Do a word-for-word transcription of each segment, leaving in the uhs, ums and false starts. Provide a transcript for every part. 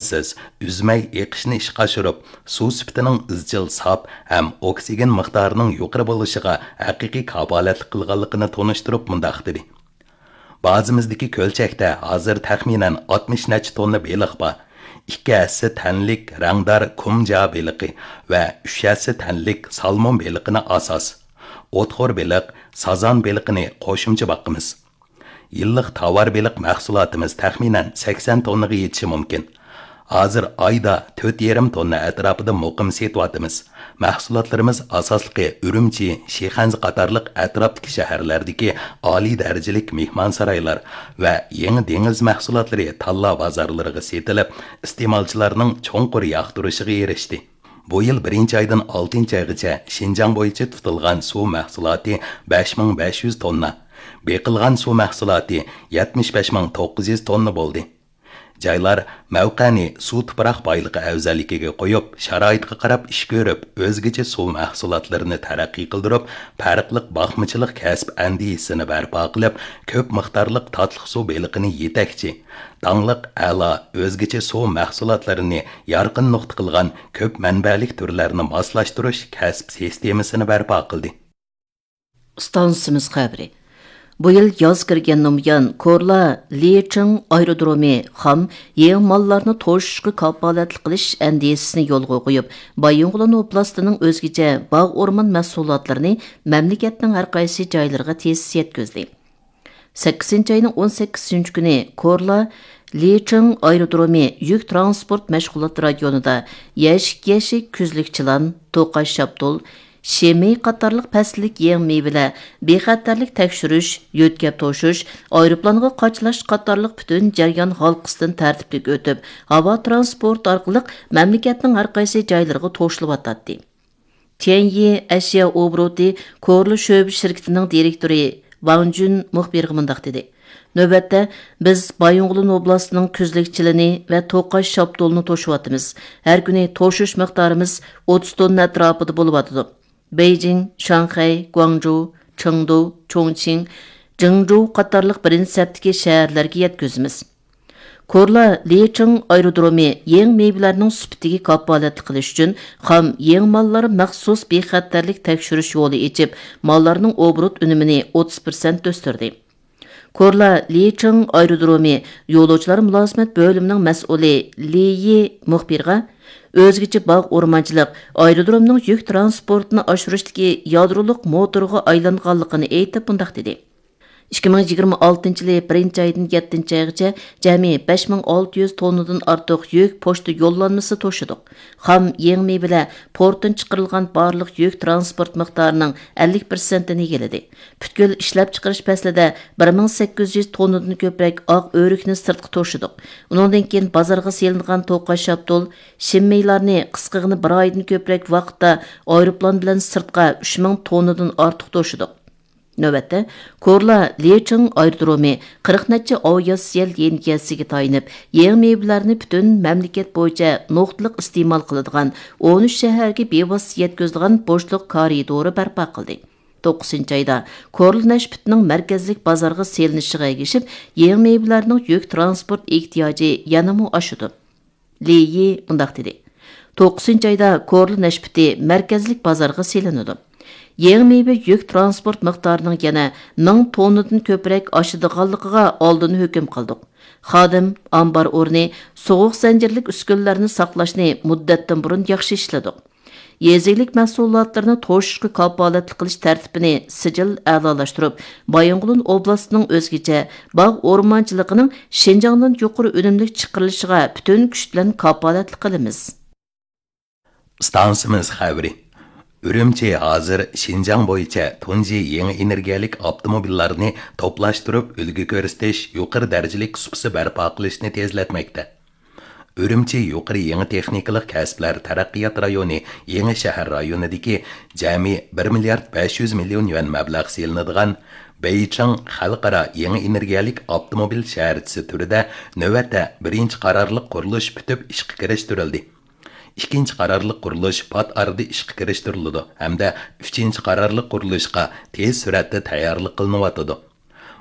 to'xtovsiz, üzmay eqishni ishga oshirib, suv sifatining izchil sop ham oksigen miqdorining yuqori bo'lishiga haqiqiy kafolatlik qilganligini tonishtirib mundaq dedi. Bazımızdaki kölçekte hazır təxminən altmış neçə tonna beliq var. ikki hassa tanlik rangdar kumca beliqi və üç hassa tanlik salmon beliqini asas. O'txo'r beliq, sazan beliqini qo'shimcha boqimiz. Yillik tovar beliq mahsulotimiz taxminan sakson tonnaga yetishi mumkin. Hozir oyda to'rt yarim tonna atrofida muqim setyapmiz. Mahsulotlarimiz asosliqi Urumchi, Shixanzi qatorliq atrofdagi shaharlardagi oliy darajalik mehmonsaroylar va yangi dengiz mahsulotlari tanlov bozorlariga setilib, iste'molchilarning cho'nqur yoqtirishiga erishdi. Bu yil birinchi oydan oltinchi oygacha Xinjiang bo'yicha tutilgan suv mahsuloti besh ming besh yuz tonna, beqilgan suv mahsuloti yetmish besh ming to'qqiz yuz tonna bo'ldi. Joylar mavqani suv tuproq boyligi afzalligiga qo'yib, sharoitga qarab ish ko'rib, o'zgacha suv mahsulotlarini taraqqiy qildirib, farqli boqmachilik kasb andisini barpo qilib, ko'p miqdorli tatliq suv beliqini yetakchi, dangliq a'lo o'zgacha suv mahsulotlarini yorqin nuqta qilgan ko'p manbalik turlarini moslashtirish kasb sistemasini barpo qildi. Stansimiz xabari. Bu yıl yaz kirgandan buyon Korla Licheng aerodromi ham yeng mallarni to'shishga kafolatlik qilish andisini yo'lga qo'yib, Bayonqulon oblastining o'zgacha bog' o'rmon mahsulotlarini mamlakatning har qaysi joylariga tez yetkazdi. sakkizinchi oyning o'n sakkizinchi kuni Korla Licheng aerodromi yük transport mashg'ulot rayonida yashik-yashik kuzlik chilan, to'qash shaptol, Şemi qatarlıq pəslik yeng meyveler, bexatarlik tekşürüş, yötkep toşuş, aeroplanga qaçlaş qatarlıq bütün jaryan halqısından tərtiplik ötüb, hava transport arqılıq məmləkətinin hər qaysı joylarına toşulub atatdı. Tianyi Əşya Obroti Korlu Şöbü şirkətinin direktori Wang Jun muxbirə mındaq dedi. Növbətdə biz Bayonqulon oblastının küzlükçilini və toqaş şaptolunu toşuvatımız. Hər günü toşuş miqdarımız otuz tonna ətrafıda buluvatıdı. Beijing, Şanghay, Guangzhou, Chengdu, Chongqing, Zhengzhou qatarlıq birinci səptiki şəhərlərə yetközümüz. Korla Licheng aerodromi yeng meyvelərinin süptigi kafolatlik qilish uchun xam yeng malları məxsus bexatarlik tekşürüş yolu içib, mallarının obrut ünümini o'ttiz prosent östürdü. Korla Licheng aerodromi yo'lovchilar mulozimat bo'limining mas'uli Li Yi muxbirga o'zgacha bog' o'rmonchilik aerodromning yuk transportini oshirishdagi yadroliq motorga aylanganligini aytib bundaq dedi. ikki ming yigirma oltinchi yili birinchi oydan yettinchi oygacha jami besh ming olti yuz tonnadan ortiq yuk pochta yo'llanmasi to'shidik. Xam yeng meyveler portdan chiqarilgan barliq yuk transport miqdorining ellik prosentini egalladi. Butkul ishlab chiqarish faslida bir ming sakkiz yuz tonnadan ko'proq oq o'rikni sirtqa to'shidik. Undan keyin bozorga selingan to'qash shaptol, shimmeylarni qisqig'ini bir oydan ko'proq vaqtda aeroplan bilan sirtqa uch ming tonnadan ortiq to'shidik. Növbətdə Korla Licheng aerodromi qirq neçə avias yel yengəsiga tayinib, yeng meyvələrini bütün məmləkət boyunca nuqtaliq iste'mol qiladigan o'n uch shaharga bevosita yetkazilgan bo'shliq koridoru barpo qildi. to'qqizinchi oyda Korla Nashpitning markazlik bozorga selinishiga ergishib, yeng meyvələrinin yük transport ehtiyoji yanamı oshidi. Li Yi bundaq dedi. to'qqizinchi oyda Korla Nashpiti markazlik bozorga selinadi. Yeng meyve yük transport miqdorining yana ming tonnadan ko'proq oshidiganligiga oldin hukm qildik. Xodim, ambar o'rni, sovuq zanjirlik uskunlarni saqlashni muddatdan burun yaxshi ishladik. Yezilik mahsulotlarini to'shishga kafolatlik qilish tartibini sijil a'lolashtirib, Bayonqulon oblastining o'zgacha bog' o'rmonchiligining Xinjiangdan yuqori unumlik chiqarilishiga butun kuch bilan kafolatlik qilamiz. Stansimiz xabari. Urumchi hozir Xinjiang bo'yicha tunji yangi energiyalik avtomobillarni to'plashtirib, ulgu ko'rsatish, yuqori darajalik supsi barpo qilishni tezlatmoqda. Urumchi yuqori yangi texnikalik kasblar taraqqiyot rayoni, yangi shahar rayonidagi jami bir milliard besh yuz million yuan mablag' selinadigan Beijing xalqaro yangi energiyalik avtomobil shaharchisi turida navbatda birinchi qarorliq qurilish bitib ishga kirishtirildi. İkinci qararlıq quruluş pat arada ishga kirishtirildi hamda uchinchi qararlıq qurilishga tez suratda tayyorlik qilinayotdi.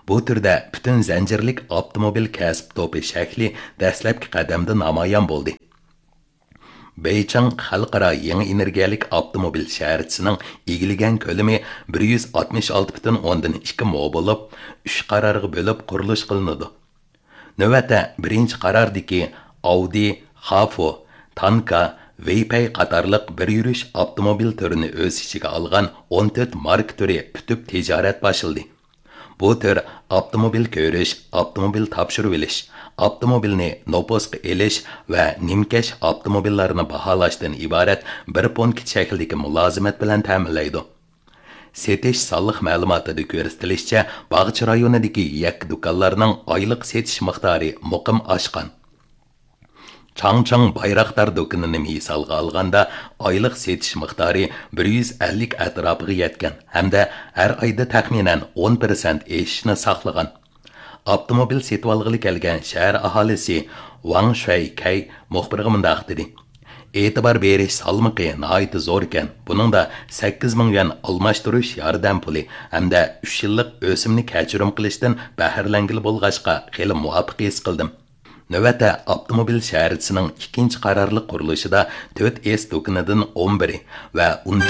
Bu turda butun zanjirlik avtomobil kasb to'pi shakli dastlabki qadamda namoyon bo'ldi. Beychang xalqaro yangi energiyalik avtomobil shaharchasining egiilgan ko'lami bir yuz oltmish olti butun o'ndan ikki mo bo'lib, uch qarorga bo'lib qurilish qilinadi. Navbatda birinchi qarordagi Audi, Hafo, Tanka, Weipay qatorliq bir yurish avtomobil turini o'z ichiga olgan o'n to'rt marka turi putib tijorat boshildi. Bu tur avtomobil ko'rish, avtomobil topshirib olish, avtomobilni nopusqa elish va nimkash avtomobillarni baholashdan iborat bir punkt shaklidagi mulozimat bilan ta'minlaydi. Setish sonliq ma'lumotida ko'rsatilishicha, Bog'cha rayonidagi yak do'konlarning oylik setish miqdori muqim oshgan. Changchang Bayraktar do'konini misolga olganda oylik setish miqdori bir yuz ellik atrofiga yetgan hamda har oyda taxminan o'n foiz eshishni saqlagan. Avtomobil setib olg'ili kelgan shahar aholisi Wang Shuikay muxbirga mundaq dedi. E'tibor berish salmoqi nihoyatda zo'r ekan. Buningda sakkiz ming yuan almashtirish yordam puli hamda uch yillik o'simni kechirim qilishdan bahralangili bo'lg'achqa xeli muvaffaq his qildim. Navbatda avtomobil shaharchasining ikkinchi qarorli qurilishida to'rt S do'konidan o'n biri va un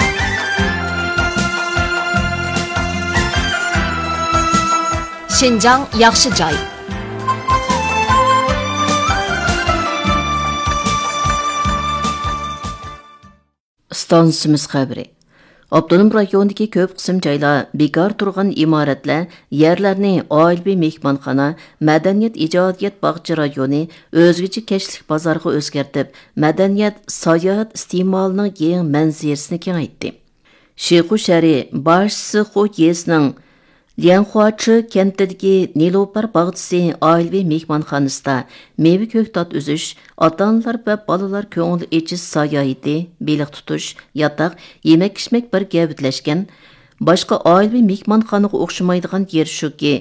Şinjan yaxshi joy. Stansimiz xabari. Abdunum rayonidagi ko'p qism joylar bekor turgan imoratlar, yerlarni oilaviy mehmonxona, madaniyat ijodiyat bog'cha rayoni o'zgacha kashlik bozorga o'zgartib, madaniyat sayohat iste'molining keng manzirasini kengaytdi. Shexu shari boshchisi Xo'yesning Lianhuachi kentidagi Nilopar bog'chisi oilaviy mehmonxonasida meva ko'ktat uzish, ota-onalar va bolalar ko'ngil echish sayohati, beliq tutish, yotoq, yemak-ichmak bir gavdlashgan. Boshqa oilaviy mehmonxonaga o'xshamaydigan yer shuki,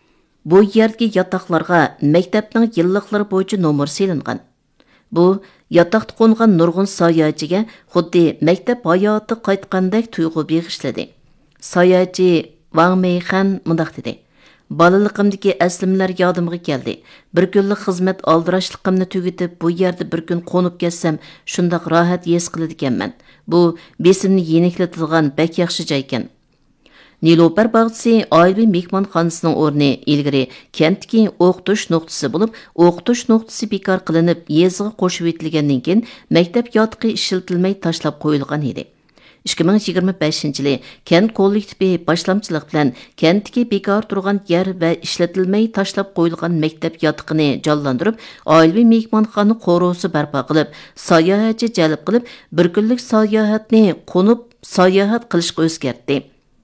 bu yerdagi yotoqlarga maktabning yilliqlari bo'yicha nomer selingan. Bu yotoqda qo'ngan nurg'un sayohatchiga xuddi maktab hayoti qaytgandek tuyg'u beg'ishladi. Sayohatchi Wang Meixan mundaq dedi. Balaliqimdagi aslimlar yodimga keldi. Bir kunlik xizmat aldirashliqimni tugatib, bu yerda bir kun qo'nib ketsam, shundaq rohat his qiladi ekanman. Bu besimni yeniklatadigan bak yaxshi joy ekan. Nilopar bog'chisi oilaviy mehmonxonasining o'rni ilgari kentdagi o'qitish nuqtasi bo'lib, o'qitish nuqtasi bekor qilinib, yeziga qo'shib etilgandan keyin maktab yotiqi ishlatilmay tashlab qo'yilgan edi. ikki ming yigirma beshinchi yili kent kollektivi boshlamchilik bilan kentdagi bekor turgan yer va ishlatilmay tashlab qo'yilgan maktab yotiqini jonlantirib, oilaviy mehmonxona qo'rosi barpo qilib, sayohatchi jalb qilib, bir kunlik sayohatni qo'nib sayohat qilishga o'zgartdi.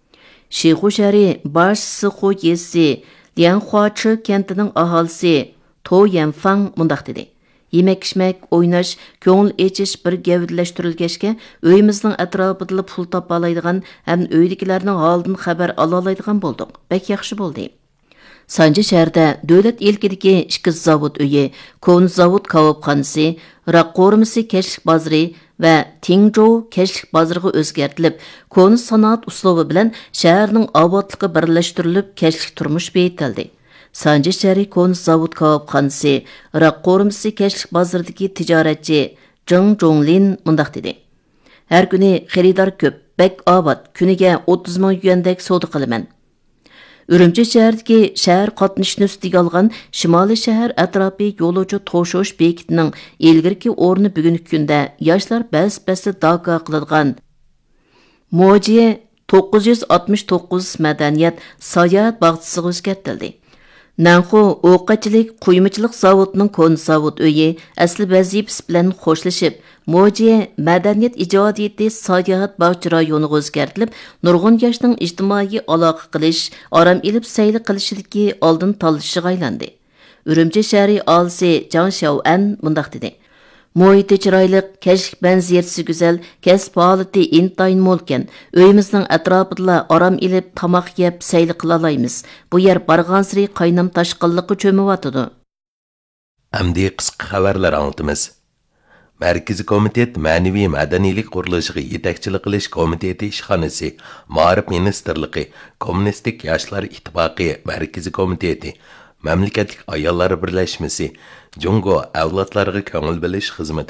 Shexu shari boshchisi Xo'yesi Lianhuachi kentining aholisi To Yanfang mundaq dedi. Yemek-içmek, oynash, ko'ngil echish bir gavdlashtirilgachga uyimizning atrofida pul topa oladigan ham uydagilarning holidan xabar ola oladigan bo'ldik. Bek yaxshi bo'ldi. Sanji shaharda davlat ilkidagi ikki zavod uyi, Kon zavod kavobxonasi, Raqqo'rimisi kashlik bozori va Tingzhou kashlik bozoriga o'zgartirilib, Kon sanoat uslubi bilan shaharning obodligi birlashtirilib, kashlik turmush beyitildi. Sanji shari Kon zavod kavobxonasi, Raqqo'rimisi kashlik bozoridagi tijoratchi Zheng Zhonglin mundaq dedi. Har kuni xaridor ko'p, bek obod, kuniga o'ttiz ming yuandek savdo qilaman. Urumchi shahardagi shahar qatnashini ustiga olgan Shimoliy shahar atrofi yo'lovchi to'shish bekitining ilgirki o'rni bugungi kunda yoshlar bas-basda dago qiladigan Mo'jiye to'qqiz yuz oltmish to'qqiz madaniyat sayohat bog'chisiga o'zgartirildi. Nanxu o'qachilik quymachilik zavodining kon zavod uyi asli vazifasi bilan xo'shlashib, Mo'jiye madaniyat ijodiyati sayohat bog'cha rayoniga o'zgartirilib, nurg'un yoshning ijtimoiy aloqa qilish, orom ilib sayli qilishidagi oldin tanlashiga aylandi. Urumchi shahri olisi Zhang Xiaoan mundaq dedi. Muhiti chiroyli, kashlik manzirasi go'zal, kasb holati intayin mo'lkan. Uyimizning atrofida orom ilib, tomoq yeb, sayli qila olamiz. Bu yer barg'ansiri qaynam tashqinliqqa cho'miyotidi. Amdi qisqa xabarlar anlatamiz. Mərkəzi Komitet Ma'naviy Madaniylik Qurilishiga yetakchilik qilish komiteti ishxonasi, Ma'rif Ministerligi, Kommunistik Yoshlar Ittifoqi Mərkəzi Komiteti, Mamlakatlik Ayollar Birlashmasi, Jungo avlodlarga ko'ngil bilish xizmati